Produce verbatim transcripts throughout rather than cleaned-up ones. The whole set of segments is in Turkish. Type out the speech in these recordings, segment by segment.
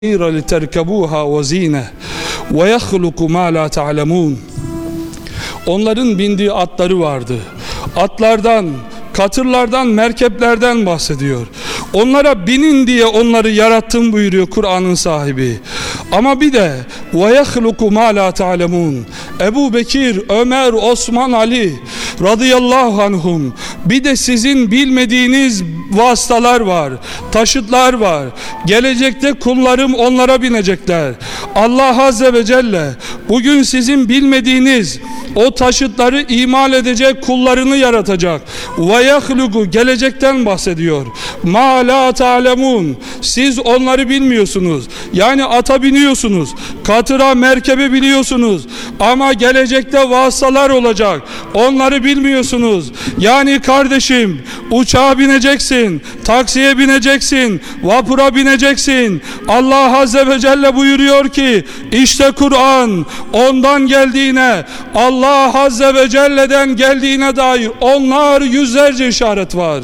لِتَرْكَبُوهَا وَزِينَةً وَيَخْلُقُ مَا لَا تَعْلَمُونَ. Onların bindiği atları vardı. Atlardan, katırlardan, merkeplerden bahsediyor. Onlara binin diye onları yarattım buyuruyor Kur'an'ın sahibi. Ama bir de وَيَخْلُقُ مَا لَا تَعْلَمُونَ. Ebu Bekir, Ömer, Osman, Ali radıyallahu anhum, bir de sizin bilmediğiniz vasıtalar var, taşıtlar var. Gelecekte kullarım onlara binecekler. Allah Azze ve Celle bugün sizin bilmediğiniz o taşıtları imal edecek kullarını yaratacak. Ve yahluku, gelecekten bahsediyor. Ma la ta'lemun, siz onları bilmiyorsunuz. Yani ata biniyorsunuz, katıra, merkebe biliyorsunuz. Ama gelecekte vasıtalar olacak. Onları bilmiyorsunuz. Yani kardeşim, uçağa bineceksin, taksiye bineceksin, vapura bineceksin. Allah Azze ve Celle buyuruyor ki işte Kur'an ondan geldiğine, Allah Azze ve Celle'den geldiğine dair onlar yüzlerce işaret var.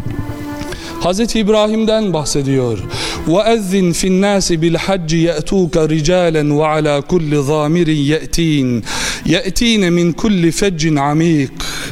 Hazreti İbrahim'den bahsediyor. وَاَذِّنْ فِي النَّاسِ بِالْحَجِّ يَأْتُوكَ رِجَالًا وَعَلَى كُلِّ ضَامِرٍ يَأْتِينَ يَأْتِينَ مِنْ كُلِّ فَجٍّ عَمِيقٍ.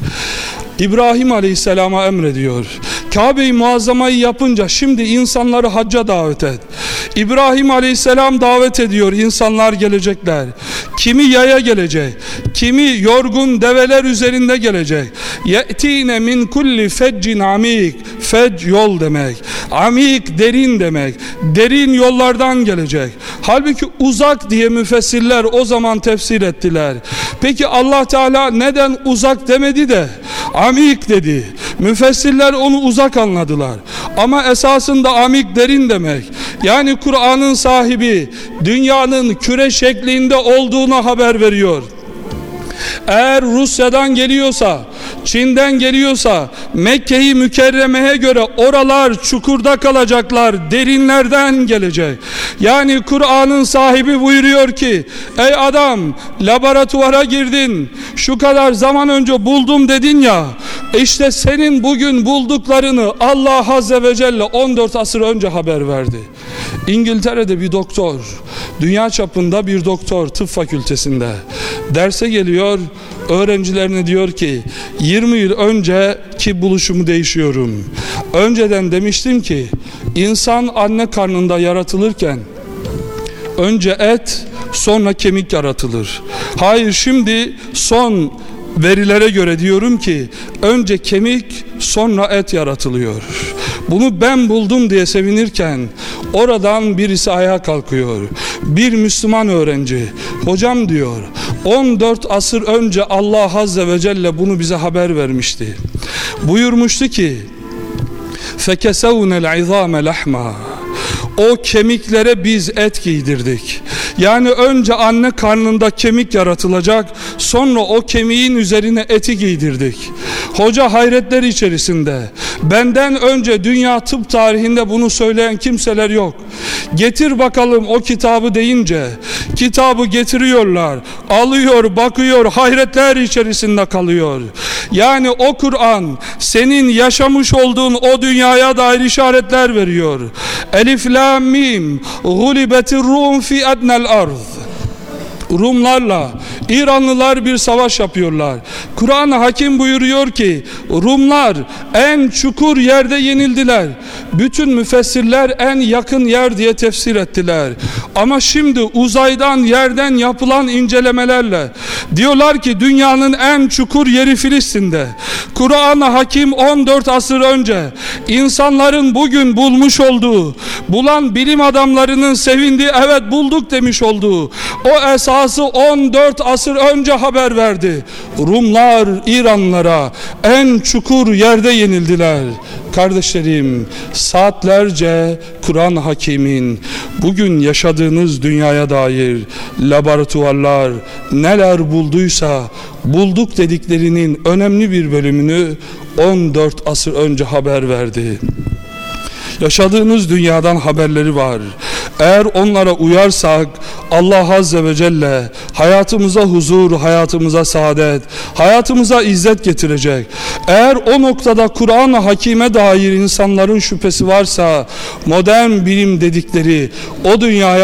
İbrahim Aleyhisselam'a emrediyor. Kabe-i Muazzama'yı yapınca şimdi insanları hacca davet et. İbrahim Aleyhisselam davet ediyor, insanlar gelecekler. Kimi yaya gelecek, kimi yorgun develer üzerinde gelecek. Ye'tine min kulli feccin amik. Fecc yol demek. Amik derin demek. Derin yollardan gelecek. Halbuki uzak diye müfessirler o zaman tefsir ettiler. Peki Allah Teala neden uzak demedi de amik dedi? Müfessirler onu uzak anladılar. Ama esasında amik derin demek. Yani Kur'an'ın sahibi dünyanın küre şeklinde olduğuna haber veriyor. Eğer Rusya'dan geliyorsa, Çin'den geliyorsa, Mekke-i Mükerreme'ye göre oralar çukurda kalacaklar, derinlerden gelecek. Yani Kur'an'ın sahibi buyuruyor ki ey adam, laboratuvara girdin, şu kadar zaman önce buldum dedin ya, işte senin bugün bulduklarını Allah Azze ve Celle on dört asır önce haber verdi. İngiltere'de bir doktor, dünya çapında bir doktor, tıp fakültesinde derse geliyor, öğrencilerine diyor ki yirmi yıl önceki buluşumu değişiyorum. Önceden demiştim ki insan anne karnında yaratılırken önce et, sonra kemik yaratılır. Hayır, şimdi son verilere göre diyorum ki önce kemik, sonra et yaratılıyor. Bunu ben buldum diye sevinirken oradan birisi ayağa kalkıyor. Bir Müslüman öğrenci, hocam diyor, on dört asır önce Allah Azze ve Celle bunu bize haber vermişti. Buyurmuştu ki فَكَسَوْنَ الْعِظَامَ لَحْمًا. O kemiklere biz et giydirdik. Yani önce anne karnında kemik yaratılacak, sonra o kemiğin üzerine eti giydirdik. Hoca hayretler içerisinde. Benden önce dünya tıp tarihinde bunu söyleyen kimseler yok. Getir bakalım o kitabı deyince kitabı getiriyorlar, alıyor, bakıyor, hayretler içerisinde kalıyor. Yani o Kur'an senin yaşamış olduğun o dünyaya dair işaretler veriyor. Elif lam mim gulibetir rum fi adnal arz. Rumlarla İranlılar bir savaş yapıyorlar. Kur'an-ı Hakim buyuruyor ki Rumlar en çukur yerde yenildiler. Bütün müfessirler en yakın yer diye tefsir ettiler. Ama şimdi uzaydan, yerden yapılan incelemelerle diyorlar ki dünyanın en çukur yeri Filistin'de. Kur'an-ı Hakim on dört asır önce insanların bugün bulmuş olduğu, bulan bilim adamlarının sevindiği, evet bulduk demiş olduğu o esası on dört asır önce haber verdi. Rumlar İranlılara en çukur yerde yenildiler. Kardeşlerim, saatlerce Kur'an-ı Hakim'in bugün yaşadığınız dünyaya dair laboratuvarlar neler bulduysa bulduk dediklerinin önemli bir bölümünü on dört asır önce haber verdi. Yaşadığınız dünyadan haberleri var. Eğer onlara uyarsak Allah Azze ve Celle hayatımıza huzur, hayatımıza saadet, hayatımıza izzet getirecek. Eğer o noktada Kur'an-ı Hakim'e dair insanların şüphesi varsa, modern bilim dedikleri o dünyaya